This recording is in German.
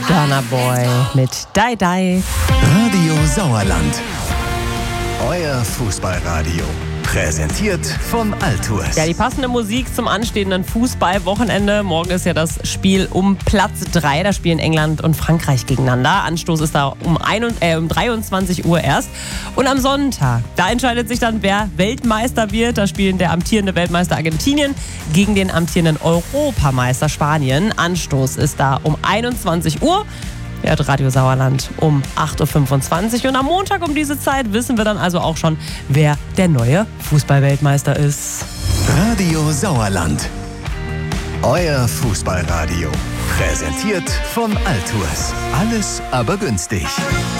Burna Boy mit Die Die. Radio Sauerland. Euer Fußballradio. Präsentiert von Altours. Ja, die passende Musik zum anstehenden Fußballwochenende. Morgen ist ja das Spiel um Platz 3. Da spielen England und Frankreich gegeneinander. Anstoß ist da um 23 Uhr erst. Und am Sonntag, da entscheidet sich dann, wer Weltmeister wird. Da spielen der amtierende Weltmeister Argentinien gegen den amtierenden Europameister Spanien. Anstoß ist da um 21 Uhr. Hört Radio Sauerland um 8.25 Uhr. Und am Montag um diese Zeit wissen wir dann also auch schon, wer der neue Fußballweltmeister ist. Radio Sauerland. Euer Fußballradio. Präsentiert von Altours. Alles aber günstig.